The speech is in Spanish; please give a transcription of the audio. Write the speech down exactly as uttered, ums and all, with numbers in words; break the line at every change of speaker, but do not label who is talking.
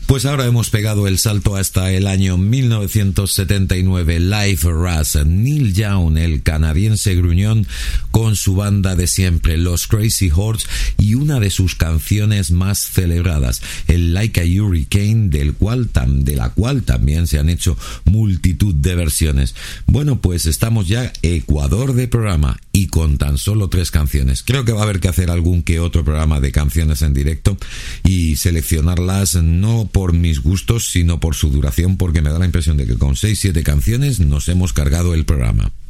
Pues ahora hemos pegado el salto hasta el año mil novecientos setenta y nueve. Live Rush, Neil Young, el canadiense gruñón, con su banda de siempre, los Crazy Horse, y una de sus canciones más celebradas, el Like a Hurricane, del cual, de la cual también se han hecho multitud de versiones. Bueno, pues estamos ya Ecuador de programa y con tan solo tres canciones. Creo que va a haber que hacer algún que otro programa de canciones en directo y seleccionarlas no por mis gustos, sino por su duración, porque me da la impresión de que con seis siete canciones nos hemos cargado el programa.